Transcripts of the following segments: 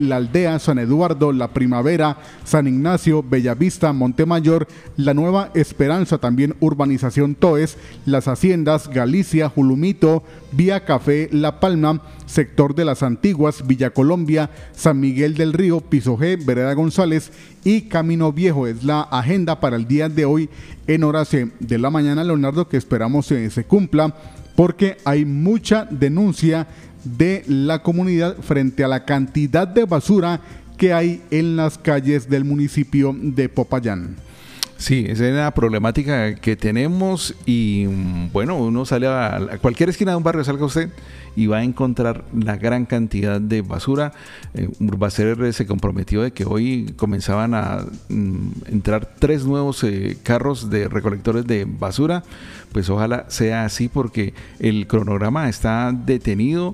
La Aldea, San Eduardo, La Primavera, San Ignacio, Bellavista, Montemayor, La Nueva Esperanza, también Urbanización Toes, Las Haciendas, Galicia, Julumito, Vía Café, La Palma, Sector de las Antiguas, Villa Colombia, San Miguel del Río, Piso G, Vereda González y Camino Viejo. Es la agenda para el día de hoy en horas de la mañana, Leonardo, que esperamos se cumpla, porque hay mucha denuncia de la comunidad frente a la cantidad de basura que hay en las calles del municipio de Popayán. Sí, esa es la problemática que tenemos y bueno, uno sale a cualquier esquina de un barrio, salga usted y va a encontrar la gran cantidad de basura. Urbacer se comprometió de que hoy comenzaban a entrar 3 nuevos carros de recolectores de basura. Pues ojalá sea así porque el cronograma está detenido.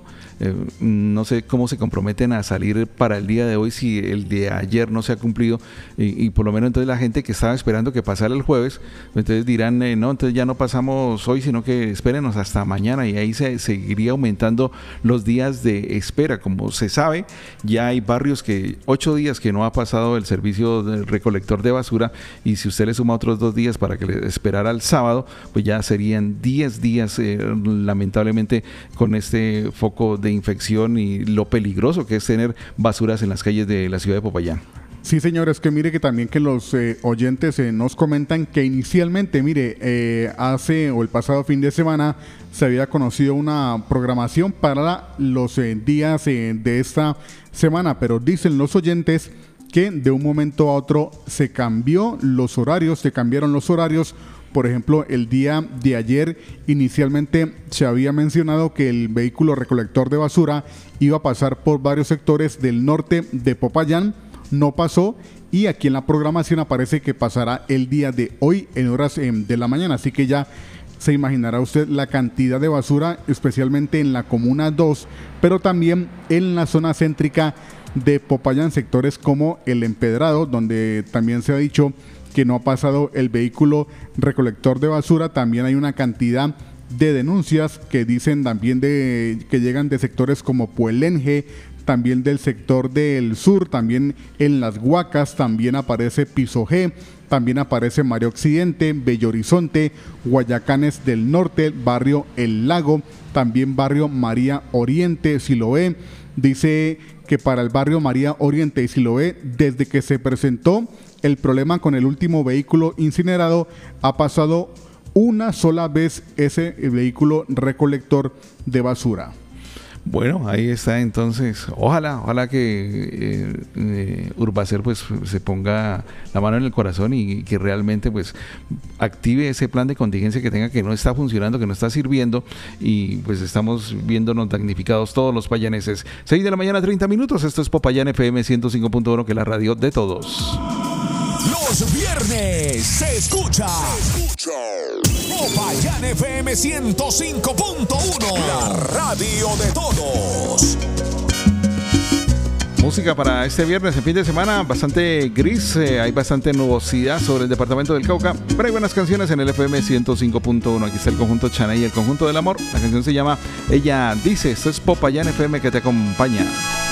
No sé cómo se comprometen a salir para el día de hoy si el de ayer no se ha cumplido y por lo menos entonces la gente que estaba esperando que pasara el jueves, entonces dirán no, entonces ya no pasamos hoy sino que espérenos hasta mañana y ahí se seguiría aumentando los días de espera. Como se sabe, ya hay barrios que 8 días que no ha pasado el servicio del recolector de basura y si usted le suma otros 2 días para que le esperara el sábado, pues ya serían 10 días lamentablemente con este foco de infección y lo peligroso que es tener basuras en las calles de la ciudad de Popayán. Sí, señores, que mire que también que los oyentes nos comentan que inicialmente, hace o el pasado fin de semana se había conocido una programación para los días de esta semana, pero dicen los oyentes que de un momento a otro se cambiaron los horarios. Por ejemplo, el día de ayer inicialmente se había mencionado que el vehículo recolector de basura iba a pasar por varios sectores del norte de Popayán, no pasó y aquí en la programación aparece que pasará el día de hoy en horas de la mañana, así que ya se imaginará usted la cantidad de basura, especialmente en la Comuna 2, pero también en la zona céntrica de Popayán, sectores como El Empedrado, donde también se ha dicho que no ha pasado el vehículo recolector de basura. También hay una cantidad de denuncias que dicen también que llegan de sectores como Puelenge, también del sector del sur, también en Las Huacas, también aparece Piso G, también aparece María Occidente, Bello Horizonte, Guayacanes del Norte, barrio El Lago, también barrio María Oriente, Siloé. Dice que para el barrio María Oriente y Siloé, desde que se presentó el problema con el último vehículo incinerado, ha pasado una sola vez ese vehículo recolector de basura. Bueno, ahí está entonces. Ojalá que Urbacer pues se ponga la mano en el corazón y que realmente pues active ese plan de contingencia que tenga, que no está funcionando, que no está sirviendo y pues estamos viéndonos damnificados todos los payaneses. 6 de la mañana, 30 minutos. Esto es Popayán FM 105.1, que es la radio de todos. Los viernes se escucha Popayán FM 105.1, la radio de todos. Música para este viernes, en fin de semana, bastante gris, hay bastante nubosidad sobre el departamento del Cauca, pero hay buenas canciones en el FM 105.1. Aquí está el conjunto Chaney, el conjunto del amor. La canción se llama Ella Dice. Esto es Popayán FM que te acompaña.